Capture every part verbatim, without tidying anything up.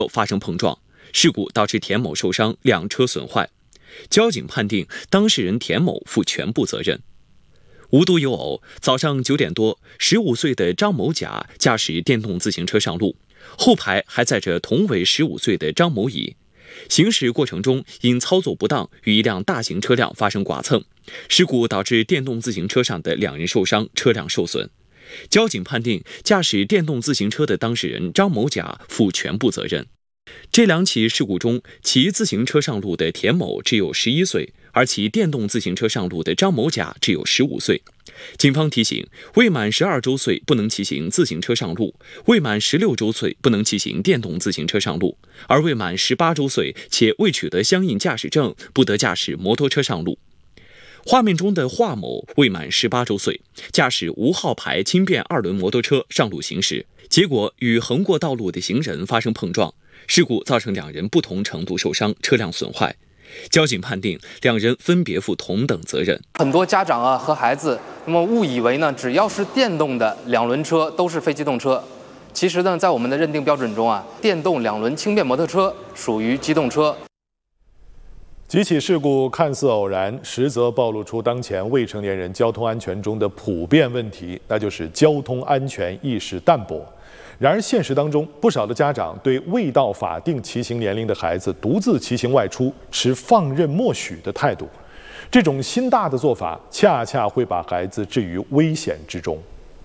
发生碰撞，事故导致田某受伤，两车损坏。交警判定当事人田某负全部责任。无独有偶，早上九点多，十五岁的张某甲驾驶电动自行车上路，后排还载着同为十五岁的张某乙。行驶过程中，因操作不当，与一辆大型车辆发生剐蹭，事故导致电动自行车上的两人受伤，车辆受损。交警判定驾驶电动自行车的当事人张某甲负全部责任。这两起事故中，骑自行车上路的田某只有十一岁，而骑电动自行车上路的张某甲只有十五岁。警方提醒，未满十二周岁不能骑行自行车上路，未满十六周岁不能骑行电动自行车上路，而未满十八周岁且未取得相应驾驶证，不得驾驶摩托车上路。画面中的华某未满十八周岁，驾驶无号牌轻便二轮摩托车上路行驶，结果与横过道路的行人发生碰撞，事故造成两人不同程度受伤，车辆损坏。交警判定两人分别负同等责任。 很多家长啊和孩子，那么误以为呢，只要是电动的两轮车都是非机动车。其实呢，在我们的认定标准中啊，电动两轮轻便摩托车属于机动车。 几起事故看似偶然，实则暴露出当前未成年人交通安全中的普遍问题，那就是交通安全意识淡薄。然而，现实当中，不少的家长对未到法定骑行年龄的孩子独自骑行外出持放任默许的态度，这种心大的做法，恰恰会把孩子置于危险之中。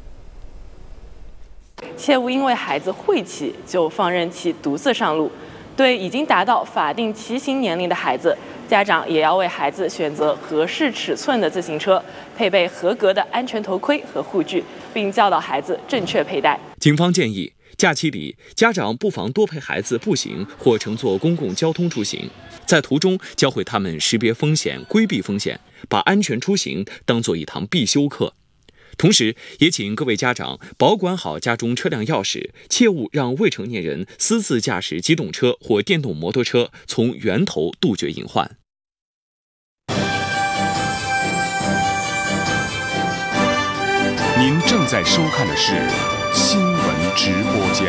切勿因为孩子会骑就放任其独自上路。对已经达到法定骑行年龄的孩子，家长也要为孩子选择合适尺寸的自行车，配备合格的安全头盔和护具，并教导孩子正确佩戴。 警方建议，假期里家长不妨多陪孩子步行或乘坐公共交通出行，在途中教会他们识别风险、规避风险，把安全出行当作一堂必修课。同时，也请各位家长保管好家中车辆钥匙，切勿让未成年人私自驾驶机动车或电动摩托车，从源头杜绝隐患。 您正在收看的是新闻直播间。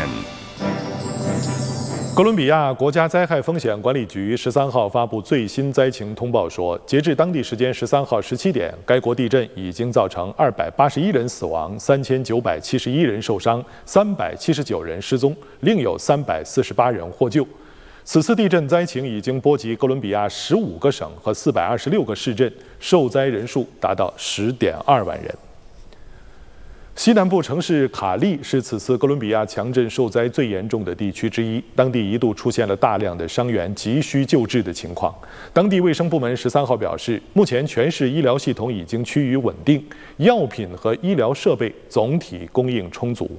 哥伦比亚国家灾害风险管理局十三号发布最新灾情通报说，截至当地时间十三号十七点，该国地震已经造成二百八十一人死亡、三千九百七十一人受伤、三百七十九人失踪，另有三百四十八人获救。此次地震灾情已经波及哥伦比亚十五个省和四百二十六个市镇，受灾人数达到十点二万人。西南部城市卡利是此次哥伦比亚强震受灾最严重的地区之一，当地一度出现了大量的伤员急需救治的情况。当地卫生部门十三号表示，目前全市医疗系统已经趋于稳定，药品和医疗设备总体供应充足。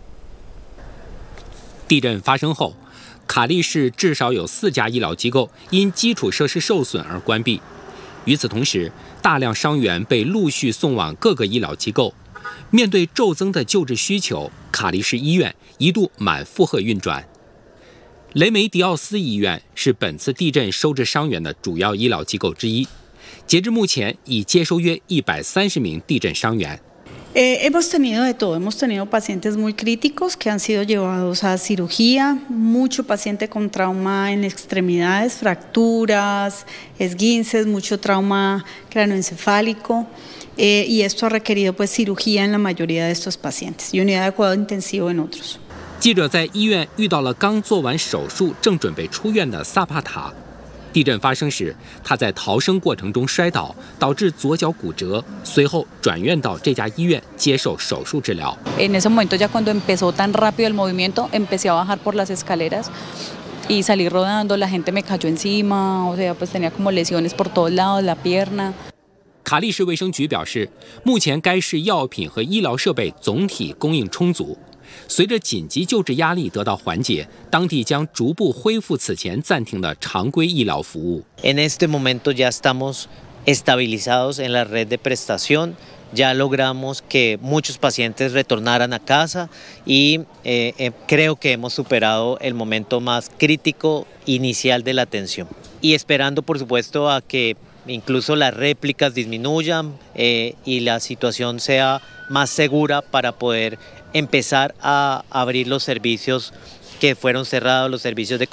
地震发生后，卡利市至少有四家医疗机构因基础设施受损而关闭。与此同时，大量伤员被陆续送往各个医疗机构。面对骤增的救治需求，卡利市医院一度满负荷运转。雷梅迪奥斯医院是本次地震收治伤员的主要医疗机构之一，截至目前已接收约一百三十名地震伤员。 Eh, hemos tenido de todo, hemos tenido pacientes muy críticos que han sido llevados a cirugía, mucho paciente con trauma en extremidades, fracturas, esguinces, mucho trauma cráneoencefálico, eh, y esto ha requerido pues cirugía en la mayoría de estos pacientes y unidad de cuidado intensivo en otros. 记者在医院遇到了刚做完手术、正准备出院的萨帕塔。地震发生时，他在逃生过程中摔倒，导致左脚骨折，随后转院到这家医院接受手术治疗。 En ese momento ya cuando empezó tan rápido el movimiento, empecé a bajar por las escaleras y salí rodando, la gente me cayó encima, o sea, pues tenía como lesiones por todos lados, la pierna. 卡利市卫生局表示，目前该市药品和医疗设备总体供应充足。随着紧急救治压力得到缓解，当地将逐步恢复此前暂停的常规医疗服务。 En este momento ya estamos estabilizados en la red de prestación, ya logramos que muchos pacientes retornaran a casa y eh, eh, creo que hemos superado el momento más crítico inicial de la atención. Y esperando, por supuesto, a que incluso las réplicas disminuyan eh, y la situación sea más segura para poder empezar a abrir los servicios que fueron cerrados, los servicios de